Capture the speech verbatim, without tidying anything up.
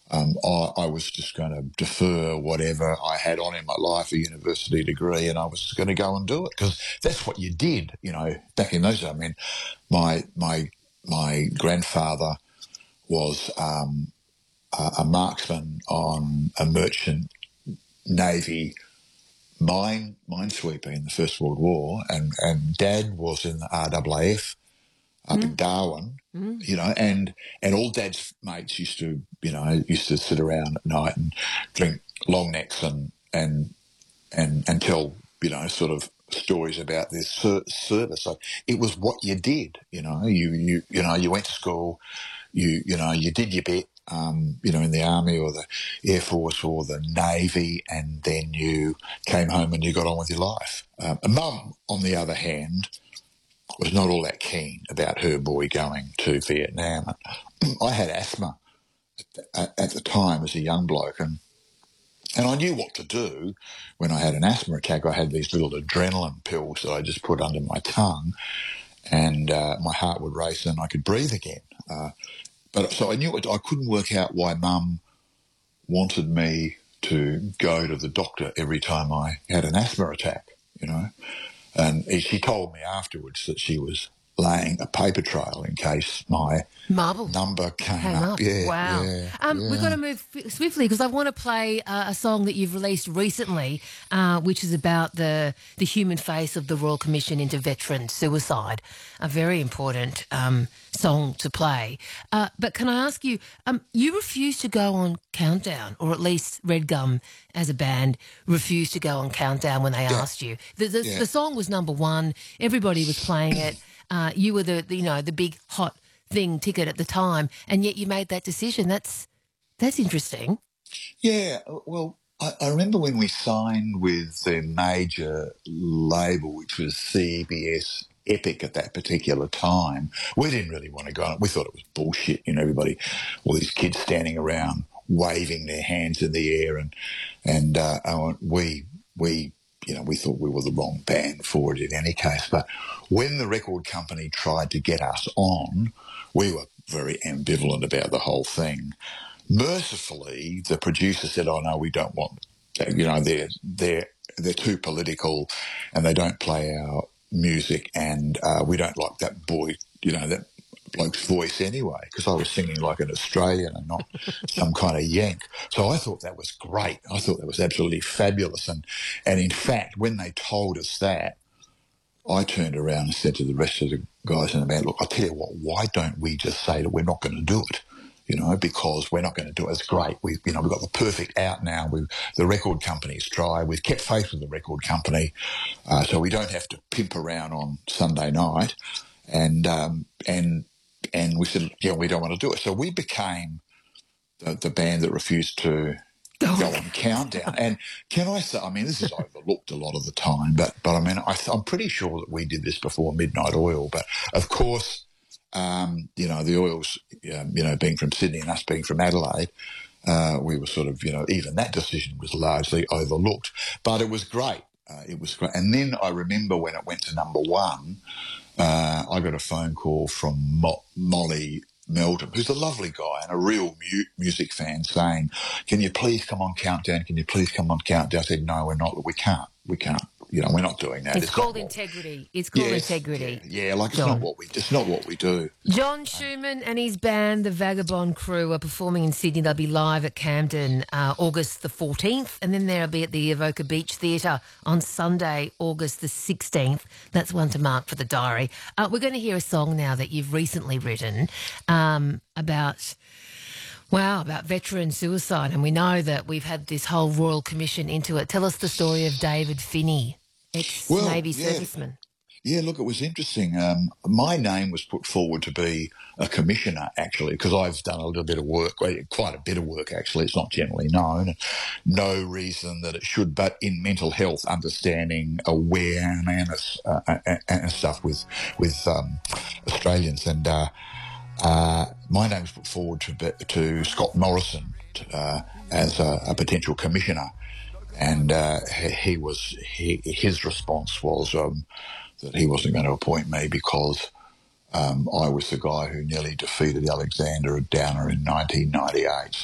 um, I, I was just going to defer whatever I had on in my life, a university degree, and I was just going to go and do it because that's what you did, you know, back in those days. I mean, my my my grandfather was um, a, a marksman on a merchant navy mine minesweeper in the First World War, and, and Dad was in the R A A F up mm. in Darwin, mm. you know, and and all Dad's mates used to, you know, used to sit around at night and drink long necks and and and and tell, you know, sort of stories about their ser- service. So it was what you did, you know. You you you know, you went to school, you you know, you did your bit. Um, you know, in the Army or the Air Force or the Navy, and then you came home and you got on with your life. Um, Mum, on the other hand, was not all that keen about her boy going to Vietnam. I had asthma at, at the time as a young bloke, and and I knew what to do when I had an asthma attack. I had these little adrenaline pills that I just put under my tongue, and uh, my heart would race and I could breathe again. Uh, But so I knew it, I couldn't work out why Mum wanted me to go to the doctor every time I had an asthma attack, you know. And she told me afterwards that she was laying a paper trail in case my Marble. number came Came up. up. Yeah, Wow. yeah, Um, yeah. We've got to move f- swiftly because I want to play uh, a song that you've released recently, uh, which is about the the human face of the Royal Commission into veteran suicide. A very important um, song to play. Uh, but can I ask you, um, you refused to go on Countdown, or at least Red Gum as a band refused to go on Countdown when they Yeah. asked you. The, the, Yeah. the song was number one. Everybody was playing it. Uh, you were the, the, you know, the big hot thing ticket at the time, and yet you made that decision. That's that's interesting. Yeah, well, I, I remember when we signed with the major label, which was C B S Epic at that particular time. We didn't really want to go on it. We thought it was bullshit, you know, everybody, all these kids standing around waving their hands in the air, and and uh, we we you know we thought we were the wrong band for it in any case. But when the record company tried to get us on, we were very ambivalent about the whole thing. Mercifully, the producer said, "Oh no, we don't want. You know, they're they're they're too political, and they don't play our music, and uh, we don't like that boy. You know, that bloke's voice anyway." Because I was singing like an Australian and not some kind of Yank. So I thought that was great. I thought that was absolutely fabulous. And and in fact, when they told us that, I turned around and said to the rest of the guys in the band, "Look, I'll tell you what. Why don't we just say that we're not going to do it?" You know, because we're not going to do it. It's great. We've, you know, we've got the perfect out now. We've, the record company's dry. We've kept faith with the record company, uh, so we don't have to pimp around on Sunday night. And um, and and we said, yeah, we don't want to do it. So we became the, the band that refused to Oh, go on Countdown. And can I say, I mean, this is overlooked a lot of the time, but but I mean, I, I'm pretty sure that we did this before Midnight Oil. But of course. Um, you know, the Oils, um, you know, being from Sydney and us being from Adelaide, uh, we were sort of, you know, even that decision was largely overlooked. But it was great. Uh, it was great. And then I remember when it went to number one, uh, I got a phone call from Mo- Molly Meldrum, who's a lovely guy and a real mu- music fan, saying, "Can you please come on Countdown? Can you please come on Countdown?" I said, "No, we're not. We can't. We can't. You know, we're not doing that." it's, It's called not integrity. It's called yes, integrity. yeah, yeah, like it's John. not what we. It's not what we do. John Schumann and his band, the Vagabond Crew, are performing in Sydney. They'll be live at Camden uh, August the fourteenth, and then they'll be at the Evoca Beach Theatre on Sunday, August the sixteenth. That's one to mark for the diary. Uh, we're going to hear a song now that you've recently written um, about... Wow, about veteran suicide, and we know that we've had this whole Royal Commission into it. Tell us the story of David Finney, ex-Navy Well, yeah. serviceman. Yeah, look, it was interesting. Um, my name was put forward to be a commissioner, actually, because I've done a little bit of work, well, quite a bit of work, actually. It's not generally known. No reason that it should, but in mental health, understanding awareness uh, and, and stuff with with um, Australians. And uh, uh, my name was put forward to, to Scott Morrison uh, as a, a potential commissioner. And uh, he, he was he, his response was um, that he wasn't going to appoint me because um, I was the guy who nearly defeated Alexander Downer in nineteen ninety-eight.